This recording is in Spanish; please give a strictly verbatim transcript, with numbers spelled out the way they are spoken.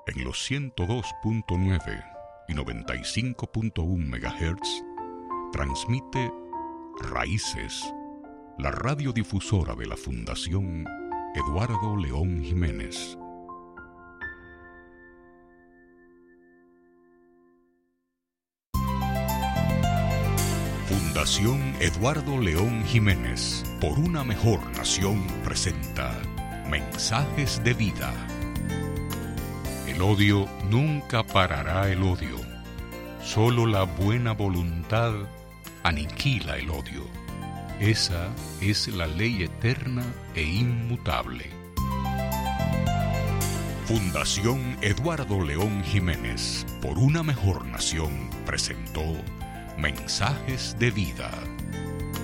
En los ciento dos punto nueve y noventa y cinco punto uno megahertz transmite Raíces, la radiodifusora de la Fundación Eduardo León Jiménez. Fundación Eduardo León Jiménez, por una mejor nación, presenta Mensajes de Vida. El odio nunca parará el odio. Solo la buena voluntad aniquila el odio. Esa es la ley eterna e inmutable. Fundación Eduardo León Jiménez, por una mejor nación, presentó Mensajes de Vida.